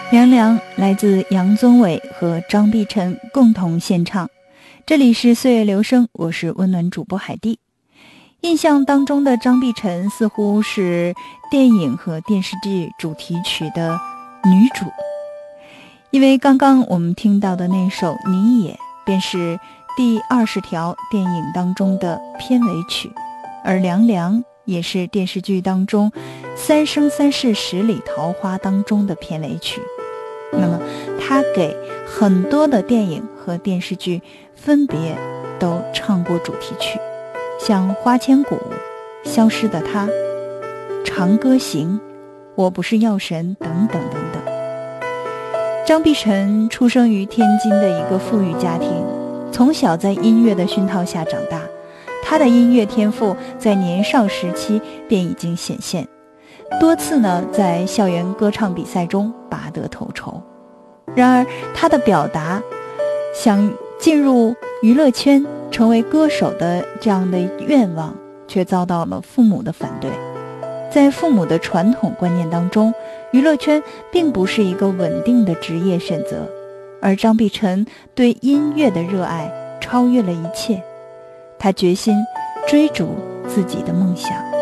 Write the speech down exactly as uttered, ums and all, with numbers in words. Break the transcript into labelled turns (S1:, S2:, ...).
S1: 凉凉来自杨宗纬和张碧晨共同献唱。这里是岁月留声，我是温暖主播海蒂。印象当中的张碧晨似乎是电影和电视剧主题曲的女主，因为刚刚我们听到的那首《你也》便是第二十条电影当中的片尾曲，而凉凉也是电视剧当中三生三世十里桃花当中的片尾曲。那么他给很多的电影和电视剧分别都唱过主题曲，像花千骨、消失的她、长歌行、我不是药神等等等等。张碧晨出生于天津的一个富裕家庭，从小在音乐的熏陶下长大，他的音乐天赋在年少时期便已经显现，多次呢在校园歌唱比赛中拔得头筹。然而他的表达，想进入娱乐圈成为歌手的这样的愿望，却遭到了父母的反对。在父母的传统观念当中，娱乐圈并不是一个稳定的职业选择，而张碧晨对音乐的热爱超越了一切，他决心追逐自己的梦想。